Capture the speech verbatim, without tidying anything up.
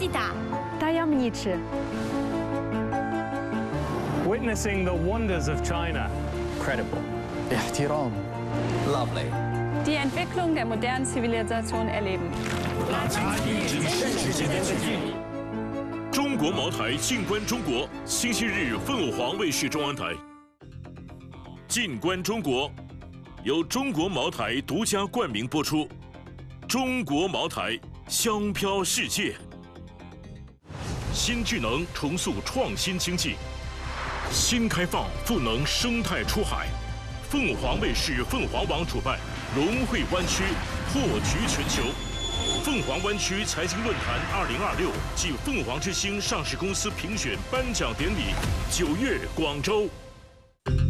Tajemnica. Tajemniczy. Witnessing the wonders of China. Credible. احترام. Lovely. Die Entwicklung der modernen Zivilisation erleben. 中国茅台静观中国，星期日凤凰卫视中央台。静观中国由中国茅台独家冠名播出。中国茅台，香飘世界。新智能重塑创新经济，新开放赋能生态出海。凤凰卫视凤凰网主办龙汇湾区破局全球。凤凰湾区财经论坛二零二六暨凤凰之星上市公司评选颁奖典礼，九月广州。